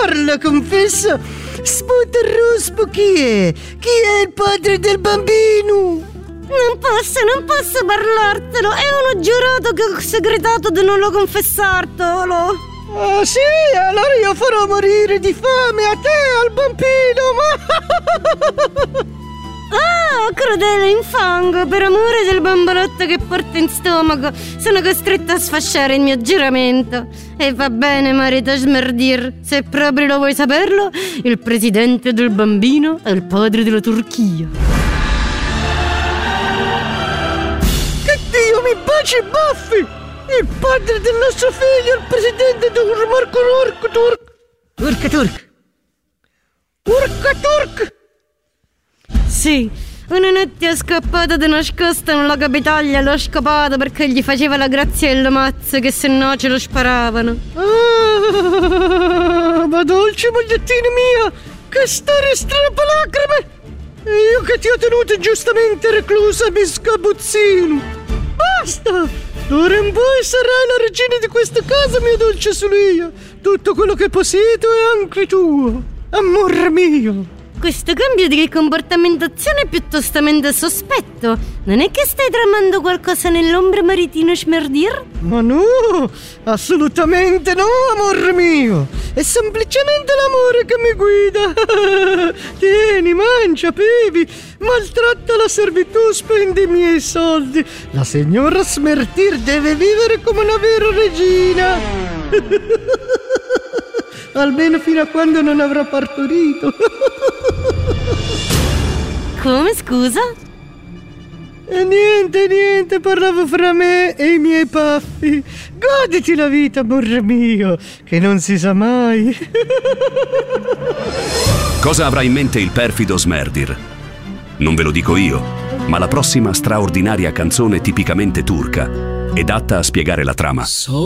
Parla, confessa. Sputa il rospo, chi è? Chi è il padre del bambino? Non posso parlartelo. È uno giurato che ho segretato di non lo confessartelo. Ah sì? Allora io farò morire di fame a te e al bambino. Crudele infango, per amore del bambolotto che porto in stomaco, sono costretta a sfasciare il mio giuramento. E va bene, marito Smerdir, se proprio lo vuoi saperlo, il presidente del bambino è il padre della Turchia. Che Dio mi baci i baffi! Il padre del nostro figlio, il presidente del Urkaturk! Sì, una notte è scappato di nascosto nella capitale, l'ho scopato perché gli faceva la Graziella Mazza, che se no ce lo sparavano. Ah, ma dolce mogliettina mia, che storia strappalacrime! E io che ti ho tenuto giustamente reclusa, mi scabuzzino! Basta! D'ora in poi sarai la regina di questa casa, mia dolce Sulia! Tutto quello che possiedo è anche tuo, amore mio! Questo cambio di comportamentazione è piuttostamente sospetto. Non è che stai tramando qualcosa nell'ombra, maritino Smerdir? Ma no, assolutamente no, amore mio. È semplicemente l'amore che mi guida. Tieni, mangia, bevi, maltratta la servitù, spendi i miei soldi. La signora Smerdir deve vivere come una vera regina. Almeno fino a quando non avrà partorito. Come, scusa? E niente, parlavo fra me e i miei paffi. Goditi la vita, amore mio, che non si sa mai. Cosa avrà in mente il perfido Smerdir? Non ve lo dico io, ma la prossima straordinaria canzone tipicamente turca ed atta a spiegare la trama.